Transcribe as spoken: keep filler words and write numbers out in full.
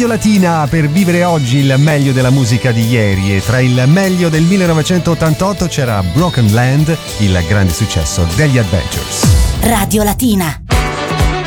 Radio Latina per vivere oggi il meglio della musica di ieri, e tra il meglio del millenovecentottantotto c'era Broken Land, il grande successo degli Adventures. Radio Latina.